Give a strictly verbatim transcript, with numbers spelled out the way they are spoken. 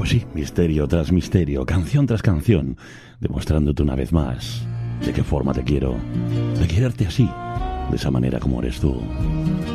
Pues sí, misterio tras misterio, canción tras canción, demostrándote una vez más de qué forma te quiero, de quererte así, de esa manera como eres tú.